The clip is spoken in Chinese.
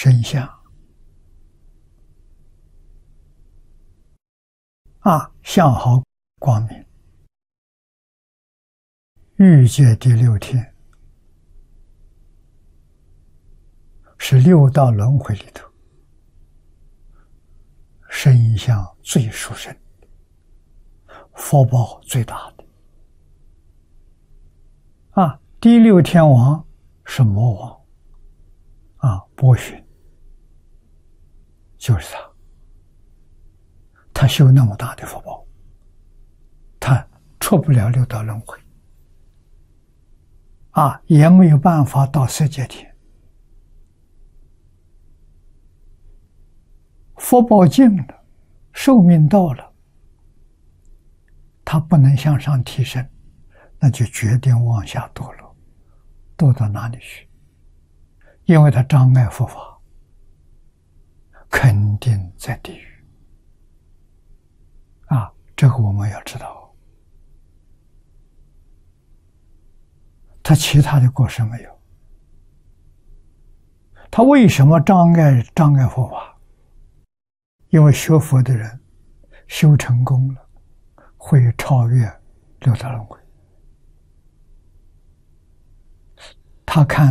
身相相好光明，欲界第六天是六道轮回里头身相最殊胜，福报最大的第六天王是魔王波旬，就是他修那么大的福报，他出不了六道轮回也没有办法到色界天，福报尽了，寿命到了，他不能向上提升，那就决定往下堕落，堕到哪里去？因为他障碍佛法，肯定在地狱这个我们要知道。他其他的过失没有，他为什么障碍佛法？因为学佛的人修成功了，会超越六道轮回。他看